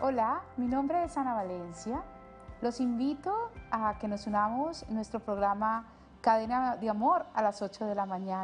Hola, mi nombre es Ana Valencia. Los invito a que nos unamos en nuestro programa Cadena de Amor a las 8 de la mañana.